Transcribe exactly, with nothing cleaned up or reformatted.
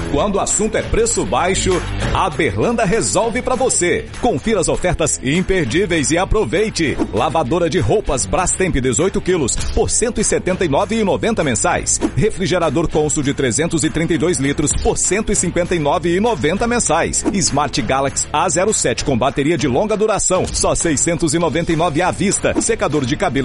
Quando o assunto é preço baixo, a Berlanda resolve pra você. Confira as ofertas imperdíveis e aproveite. Lavadora de roupas Brastemp dezoito quilos por cento e setenta e nove reais e noventa centavos mensais. Refrigerador Consul de trezentos e trinta e dois litros por cento e cinquenta e nove reais e noventa centavos mensais. Smart Galaxy A zero sete com bateria de longa duração, só seiscentos e noventa e nove reais à vista. Secador de cabelo